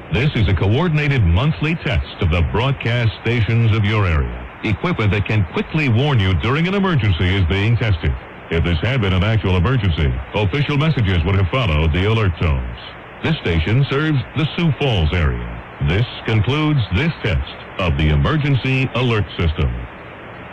This is a coordinated monthly test of the broadcast stations of your area. Equipment that can quickly warn you during an emergency is being tested. If this had been an actual emergency, official messages would have followed the alert tones. This station serves the Sioux Falls area. This concludes this test of the emergency alert system.